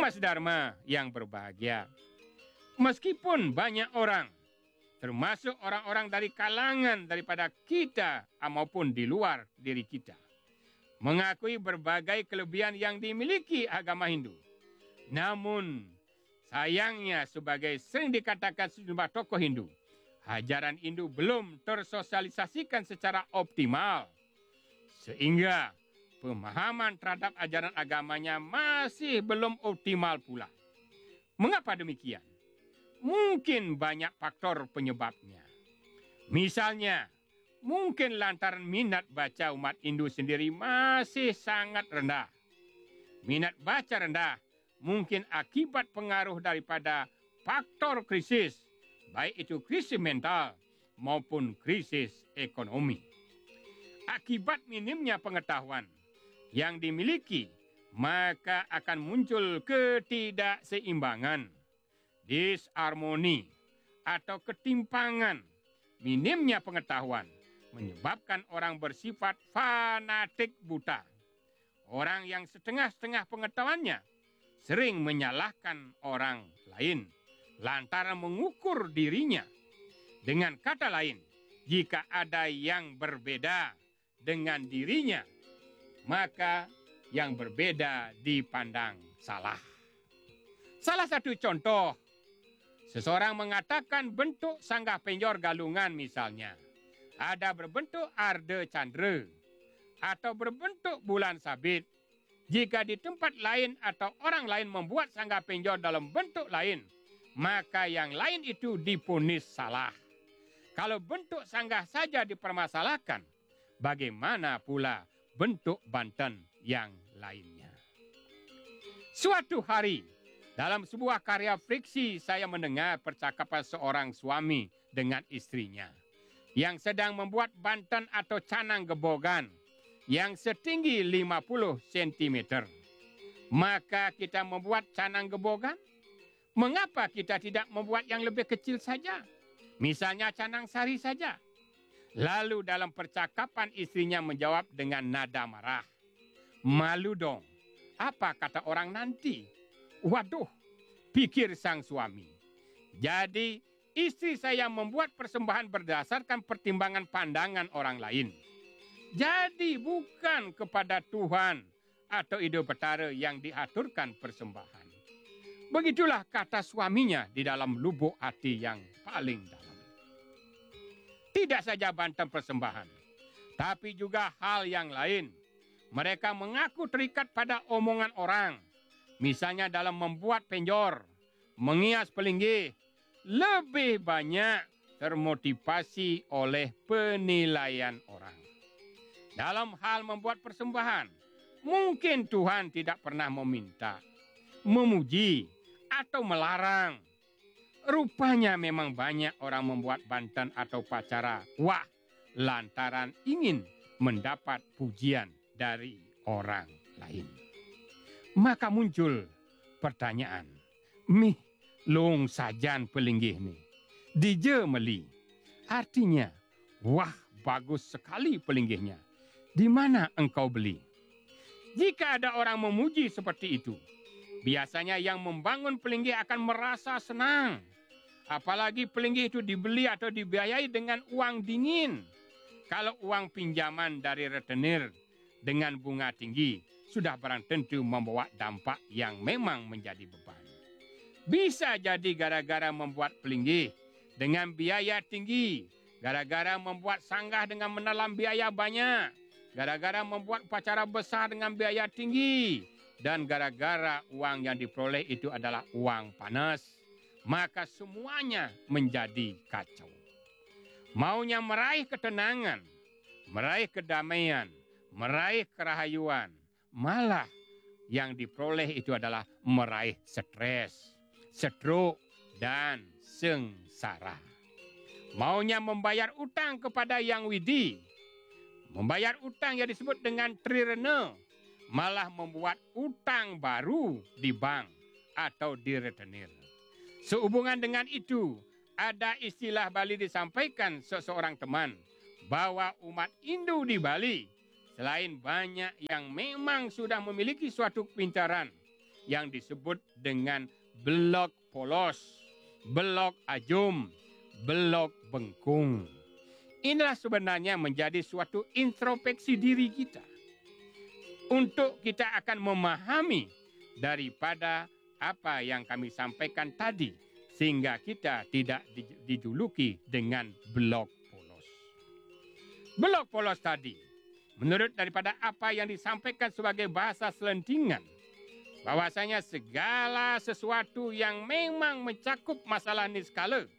Sobat Dharma yang berbahagia, meskipun banyak orang, termasuk orang-orang dari kalangan daripada kita maupun di luar diri kita, mengakui berbagai kelebihan yang dimiliki agama Hindu. Namun, sayangnya sebagai sering dikatakan sejumlah tokoh Hindu, ajaran Hindu belum tersosialisasikan secara optimal, sehingga pemahaman terhadap ajaran agamanya masih belum optimal pula. Mengapa demikian? Mungkin banyak faktor penyebabnya. Misalnya, mungkin lantaran minat baca umat Hindu sendiri masih sangat rendah. Minat baca rendah mungkin akibat pengaruh daripada faktor krisis, baik itu krisis mental maupun krisis ekonomi. Akibat minimnya pengetahuan yang dimiliki, maka akan muncul ketidakseimbangan, disharmoni, atau ketimpangan. Minimnya pengetahuan menyebabkan orang bersifat fanatik buta. Orang yang setengah-setengah pengetahuannya sering menyalahkan orang lain lantaran mengukur dirinya. Dengan kata lain, jika ada yang berbeda dengan dirinya, maka yang berbeda dipandang salah. Salah satu contoh, seseorang mengatakan bentuk sanggah penjor galungan misalnya, ada berbentuk arda candra atau berbentuk bulan sabit. Jika di tempat lain atau orang lain membuat sanggah penjor dalam bentuk lain, maka yang lain itu diponis salah. Kalau bentuk sanggah saja dipermasalahkan, bagaimana pula bentuk banten yang lainnya? Suatu hari, dalam sebuah karya fiksi, saya mendengar percakapan seorang suami dengan istrinya yang sedang membuat banten atau canang gebogan yang setinggi 50 cm. Maka kita membuat canang gebogan? Mengapa kita tidak membuat yang lebih kecil saja? Misalnya canang sari saja. Lalu dalam percakapan istrinya menjawab dengan nada marah. Malu dong, apa kata orang nanti? Waduh, pikir sang suami. Jadi istri saya membuat persembahan berdasarkan pertimbangan pandangan orang lain. Jadi bukan kepada Tuhan atau ide betara yang diaturkan persembahan. Begitulah kata suaminya di dalam lubuk hati yang paling dalam. Tidak saja banten persembahan, tapi juga hal yang lain. Mereka mengaku terikat pada omongan orang. Misalnya dalam membuat penjor, mengias pelinggih, lebih banyak termotivasi oleh penilaian orang. Dalam hal membuat persembahan, mungkin Tuhan tidak pernah meminta, memuji, atau melarang. Rupanya memang banyak orang membuat banten atau upacara wah lantaran ingin mendapat pujian dari orang lain. Maka muncul pertanyaan, mih long sajan pelinggih ni, dije meli. Artinya, wah bagus sekali pelinggihnya. Di mana engkau beli? Jika ada orang memuji seperti itu, biasanya yang membangun pelinggih akan merasa senang. Apalagi pelinggih itu dibeli atau dibiayai dengan uang dingin. Kalau uang pinjaman dari retenir dengan bunga tinggi, sudah barang tentu membawa dampak yang memang menjadi beban. Bisa jadi gara-gara membuat pelinggih dengan biaya tinggi, gara-gara membuat sanggah dengan menelan biaya banyak, gara-gara membuat upacara besar dengan biaya tinggi, dan gara-gara uang yang diperoleh itu adalah uang panas, maka semuanya menjadi kacau. Maunya meraih ketenangan, meraih kedamaian, meraih kerahayuan, malah yang diperoleh itu adalah meraih stres, stroke, dan sengsara. Maunya membayar utang kepada Yang Widi, membayar utang yang disebut dengan trirena, malah membuat utang baru di bank atau di retenir. Sehubungan dengan itu, ada istilah Bali disampaikan seseorang teman, bahwa umat Hindu di Bali, selain banyak yang memang sudah memiliki suatu kepintaran, yang disebut dengan belok polos, belok ajum, belok bengkung. Inilah sebenarnya menjadi suatu introspeksi diri kita. Untuk kita akan memahami daripada apa yang kami sampaikan tadi, sehingga kita tidak dijuluki dengan belok polos. Belok polos tadi, menurut daripada apa yang disampaikan sebagai bahasa selentingan, bahwasanya segala sesuatu yang memang mencakup masalah niskala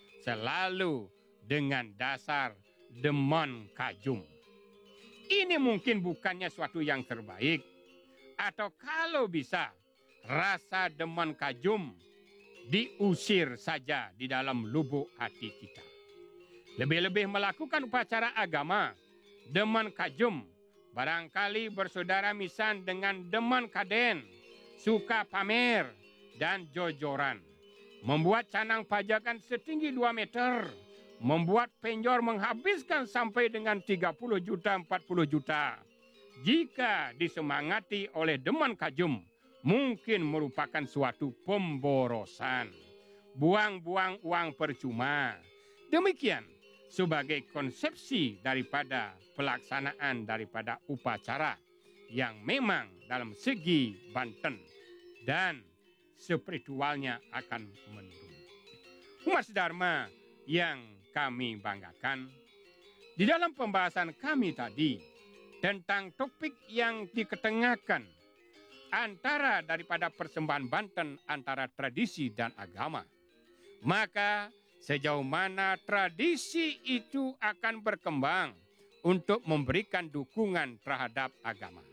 selalu dengan dasar demon kajum. Ini mungkin bukannya suatu yang terbaik, atau kalau bisa rasa demon kajum diusir saja di dalam lubuk hati kita. Lebih-lebih melakukan upacara agama, demon kajum barangkali bersaudara misan dengan demon kaden, suka pamer dan jojoran, membuat canang pajakan setinggi 2 meter, membuat penjor menghabiskan sampai dengan 30 juta, 40 juta. Jika disemangati oleh demon kajum, mungkin merupakan suatu pemborosan, buang-buang uang percuma. Demikian sebagai konsepsi daripada pelaksanaan daripada upacara yang memang dalam segi Banten dan spiritualnya akan menurun. Umat Dharma yang kami banggakan, di dalam pembahasan kami tadi tentang topik yang diketengahkan antara daripada persembahan Banten antara tradisi dan agama, maka sejauh mana tradisi itu akan berkembang untuk memberikan dukungan terhadap agama.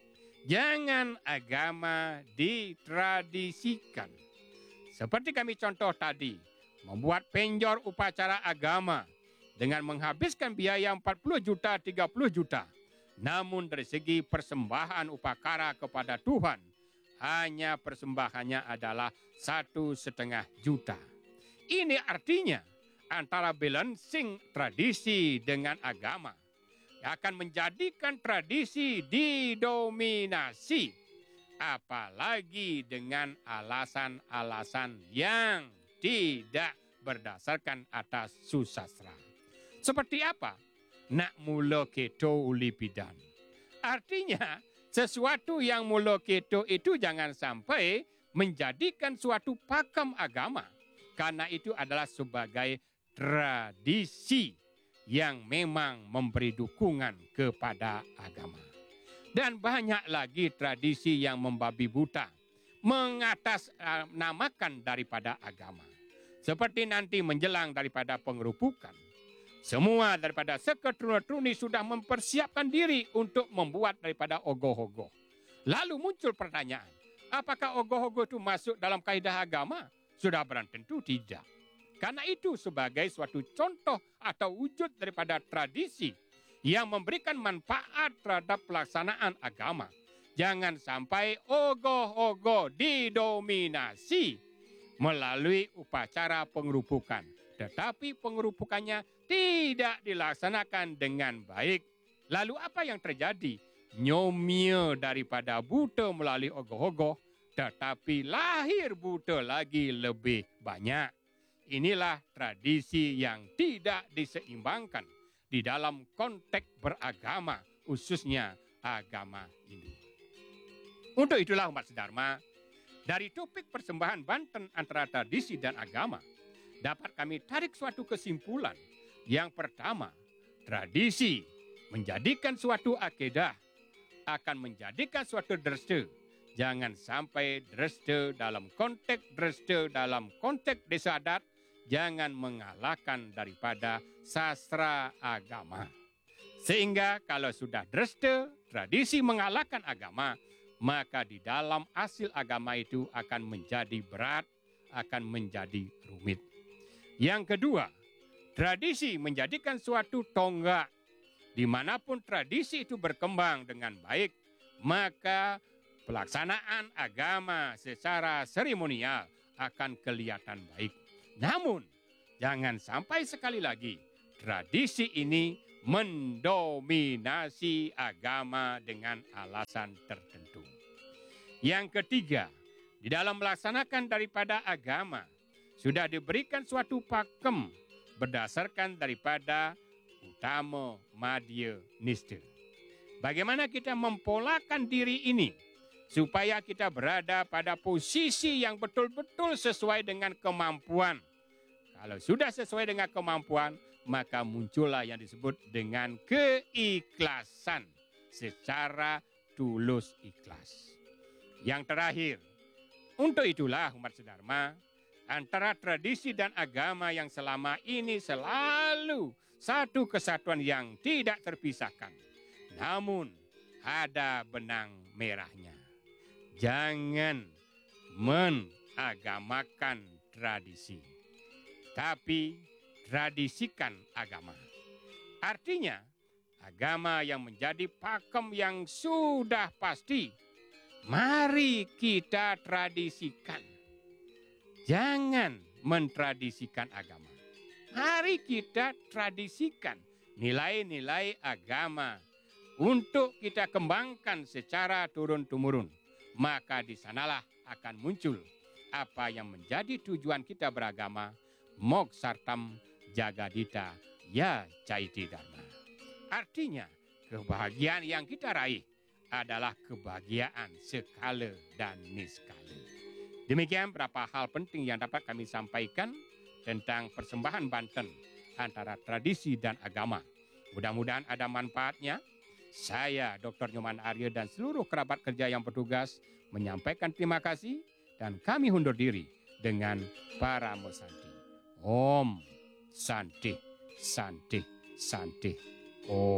Jangan agama ditradisikan. Seperti kami contoh tadi, membuat penjor upacara agama dengan menghabiskan biaya 40 juta, 30 juta. Namun dari segi persembahan upacara kepada Tuhan, hanya persembahannya adalah 1,5 juta. Ini artinya antara balancing tradisi dengan agama akan menjadikan tradisi didominasi, apalagi dengan alasan-alasan yang tidak berdasarkan atas susastra. Seperti apa? Nak mula keto ulipidan. Artinya sesuatu yang mula keto itu jangan sampai menjadikan suatu pakem agama, karena itu adalah sebagai tradisi yang memang memberi dukungan kepada agama. Dan banyak lagi tradisi yang membabi buta, mengatasnamakan daripada agama. Seperti nanti menjelang daripada pengerupukan, semua daripada seketruni sudah mempersiapkan diri untuk membuat daripada ogoh-ogoh. Lalu muncul pertanyaan, apakah ogoh-ogoh itu masuk dalam kaidah agama? Sudah barang tentu tidak. Karena itu sebagai suatu contoh atau wujud daripada tradisi yang memberikan manfaat terhadap pelaksanaan agama. Jangan sampai ogoh-ogoh didominasi melalui upacara pengerupukan, tetapi pengerupukannya tidak dilaksanakan dengan baik. Lalu apa yang terjadi? Nyomia daripada buta melalui ogoh-ogoh, tetapi lahir buta lagi lebih banyak. Inilah tradisi yang tidak diseimbangkan di dalam konteks beragama, khususnya agama Hindu. Untuk itulah umat sedharma, dari topik persembahan Banten antara tradisi dan agama, dapat kami tarik suatu kesimpulan. Yang pertama, tradisi menjadikan suatu akedah akan menjadikan suatu dresta. Jangan sampai dresta dalam konteks desa adat, jangan mengalahkan daripada sastra agama. Sehingga kalau sudah dresta, tradisi mengalahkan agama, maka di dalam hasil agama itu akan menjadi berat, akan menjadi rumit. Yang kedua, tradisi menjadikan suatu tonggak. Dimanapun tradisi itu berkembang dengan baik, maka pelaksanaan agama secara seremonial akan kelihatan baik. Namun, jangan sampai sekali lagi tradisi ini mendominasi agama dengan alasan tertentu. Yang ketiga, Di dalam melaksanakan daripada agama, sudah diberikan suatu pakem berdasarkan daripada utama madya nista. Bagaimana kita mempolakan diri ini supaya kita berada pada posisi yang betul-betul sesuai dengan kemampuan. Kalau sudah sesuai dengan kemampuan, maka muncullah yang disebut dengan keikhlasan secara tulus ikhlas. Yang terakhir, untuk itulah umat sedharma, antara tradisi dan agama yang selama ini selalu satu kesatuan yang tidak terpisahkan. Namun ada benang merahnya. Jangan menagamakan tradisi, tapi tradisikan agama. Artinya, agama yang menjadi pakem yang sudah pasti, mari kita tradisikan. Jangan mentradisikan agama. Mari kita tradisikan nilai-nilai agama untuk kita kembangkan secara turun-temurun. Maka di sanalah akan muncul apa yang menjadi tujuan kita beragama, moksartam jagadita ya caiti dharma. Artinya, kebahagiaan yang kita raih adalah kebahagiaan skala dan niskala. Demikian beberapa hal penting yang dapat kami sampaikan tentang persembahan Banten antara tradisi dan agama. Mudah-mudahan ada manfaatnya. Saya, Dr. Nyoman Arya dan seluruh kerabat kerja yang bertugas menyampaikan terima kasih dan kami undur diri dengan Paramo Santi. Om Santi, Santi, Santi. Om.